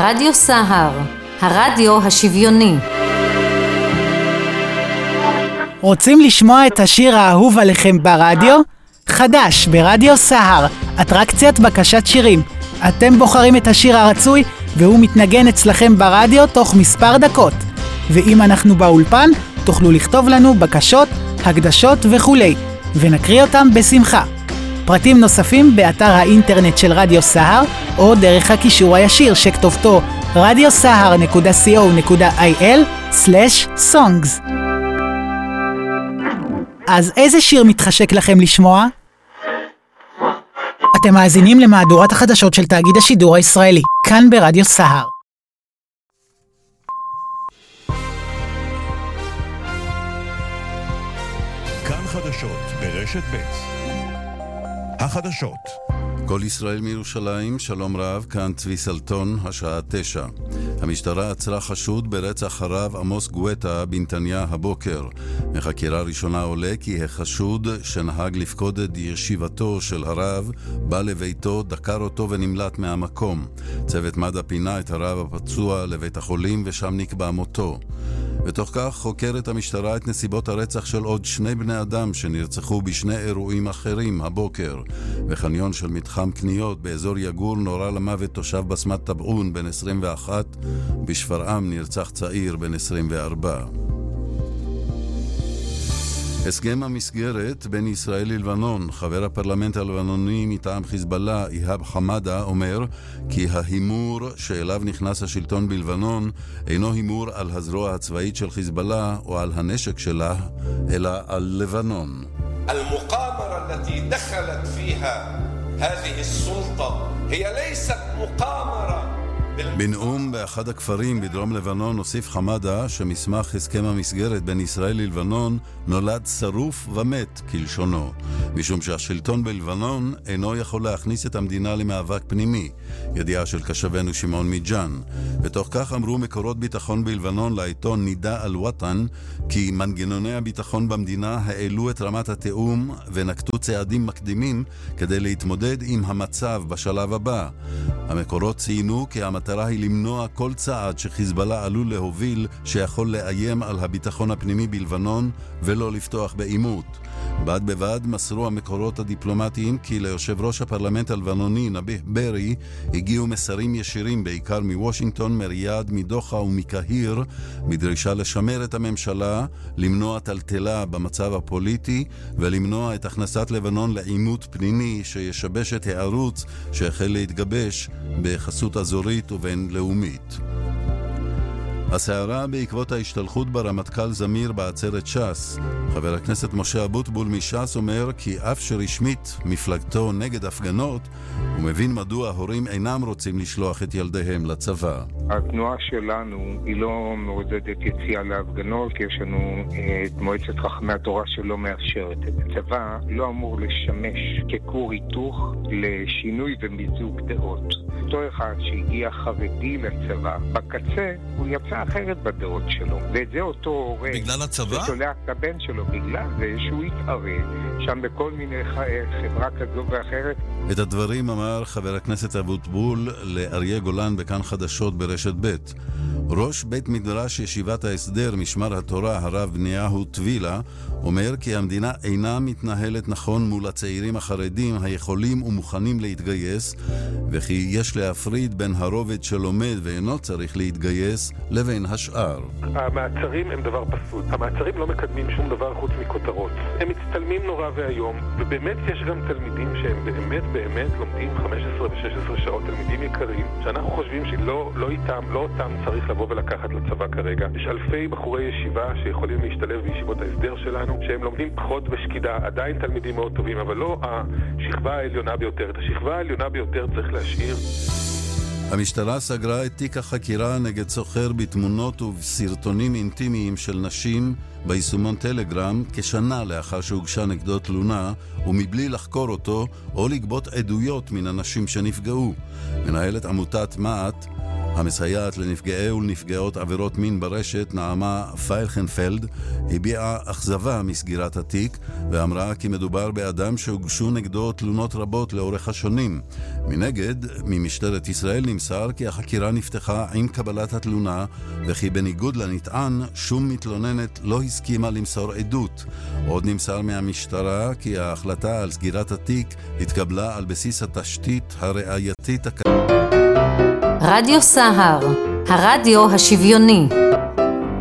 רדיו סהר, הרדיו השוויוני. רוצים לשמוע את השיר האהוב עליכם ברדיו? חדש ברדיו סהר, אטרקציית בקשת שירים. אתם בוחרים את השיר הרצוי והוא מתנגן אצלכם ברדיו תוך מספר דקות. ואם אנחנו באולפן, תוכלו לכתוב לנו בקשות, הקדשות וכולי, ונקריא אותם בשמחה. פרטים נוספים באתר האינטרנט של רדיו סהר, או דרך הקישור הישיר שכתובתו radiosahar.co.il/songs. אז איזה שיר מתחשק לכם לשמוע? אתם מאזינים למהדורת החדשות של תאגיד השידור הישראלי, כאן ברדיו סהר. כאן חדשות ברשת ב'. החדשות. כל ישראל מירושלים, שלום רב, כאן צבי סלטון, השעה 9. המשטרה עצרה חשוד ברצח הרב עמוס גואטה בנתניה הבוקר. מחקירה ראשונה עולה כי החשוד שנהג לפקוד את ישיבתו של הרב בא לביתו, דקר אותו ונמלט מהמקום. צוות מד"א פינה את הרב הפצוע לבית החולים ושם נקבע מותו. בתוך כך חוקרת המשטרה את נסיבות הרצח של עוד 2 בני אדם שנרצחו בשני אירועים אחרים הבוקר. בחניון של מתחם קניות באזור יגור נורה למוות תושב בסמת טבעון בן 21, בשפרעם נרצח צעיר בן 24. הסכם המסגרת בין ישראל ללבנון. חבר הפרלמנט הלבנוני מטעם חיזבאללה איהאב חמאדה אומר כי ההימור שאליו נכנס השלטון בלבנון אינו הימור על הזרוע הצבאית של חיזבאללה או על הנשק שלה, אלא על לבנון. المقامرة التي دخلت فيها هذه السلطة هي ليست مقامرة. בנאום באחד הכפרים בדרום לבנון הוסיף חמאדה שמסמך הסכם המסגרת בין ישראל ללבנון נולד שרוף ומת כלשונו, משום שהשלטון בלבנון אינו יכול להכניס את המדינה למאבק פנימי. ידיעה של קשבנו שמעון מיג'אן. בתוך כך אמרו מקורות ביטחון בלבנון לעיתון נידה אל-וטן כי מנגנוני הביטחון במדינה העלו את רמת התיאום ונקטו צעדים מקדימים כדי להתמודד עם המצב בשלב הבא. המקורות ציינו כי המטרה היא למנוע כל צעד שחיזבאללה עלול להוביל שיכול לאיים על הביטחון הפנימי בלבנון ולא לפתוח בעימות. בד בבד מסרו המקורות הדיפלומטיים כי ליושב ראש הפרלמנט הלבנוני נביח ברי הגיעו מסרים ישירים בעיקר מוושינגטון, מריאד, מדוחה ומקהיר בדרישה לשמר את הממשלה, למנוע טלטלה במצב הפוליטי ולמנוע את הכנסת לבנון לעימות פנימי שישבש את הערוץ שהחל להתגבש בחסות אזורית ובינלאומית. הסערה בעקבות ההשתלחות ברמטכ"ל זמיר בעצרת ש"ס. חבר הכנסת משה אבוטבול מש"ס אומר כי אף שרשמית מפלגתו נגד הפגנות, הוא מבין מדוע ההורים אינם רוצים לשלוח את ילדיהם לצבא. התנועה שלנו היא לא מעודדת יציאה להפגנות, כי יש לנו את מועצת חכמי התורה שלא מאפשרת. הצבא לא אמור לשמש ככור היתוך לשינוי ומיזוג דעות. אותו אחד שהגיע חרדי לצבא, בקצה הוא יצא אחרת בדעות שלו, ואת זה אותו הורה בגלל הצבא? ששולח את הבן שלו בגלל זה שהוא יתערב שם בכל מיני חברה כזו ואחרת. את הדברים אמר חבר הכנסת אבוטבול לאריה גולן בכאן חדשות ברשת ב'. ראש בית מדרש ישיבת ההסדר משמר התורה הרב בניהו טבילה אומר כי המדינה אינה מתנהלת נכון מול הצעירים החרדים היכולים ומוכנים להתגייס, וכי יש להפריד בין הרובד שלומד ואינו צריך להתגייס לבין השאר. המעצרים הם דבר פסול. המעצרים לא מקדמים שום דבר חוץ מכותרות. הם מצטלמים נורא והיום, ובאמת יש גם תלמידים שהם באמת לומדים 15 ו-16 שעות, תלמידים יקרים, שאנחנו חושבים שלא אותם צריך לבוא ולקחת לצבא כרגע. יש אלפי בחורי ישיבה שיכולים להשתלב בישיבות ההסדר שלנו, שהם לומדים פחות בשקידה, עדיין תלמידים מאוד טובים, אבל לא השכבה העליונה ביותר. את השכבה העליונה ביותר צריך להשאיר. המשטרה סגרה את תיק החקירה נגד סוחר בתמונות ובסרטונים אינטימיים של נשים ביישומון טלגרם כשנה לאחר שהוגשה נגדו תלונה ומבלי לחקור אותו או לגבות עדויות מן הנשים שנפגעו. מנהלת עמותת מעט המסייעת לנפגעי ולנפגעות עבירות מין ברשת, נעמה פיילכנפלד, הביעה אכזבה מסגירת התיק ואמרה כי מדובר באדם שהוגשו נגדו תלונות רבות לאורך השנים. מנגד, ממשטרת ישראל נמסר כי החקירה נפתחה עם קבלת התלונה וכי בניגוד לנטען, שום מתלוננת לא הסכימה למסור עדות. עוד נמסר מהמשטרה כי ההחלטה על סגירת התיק התקבלה על בסיס התשתית הראייתית רדיו סהר, הרדיו השוויוני.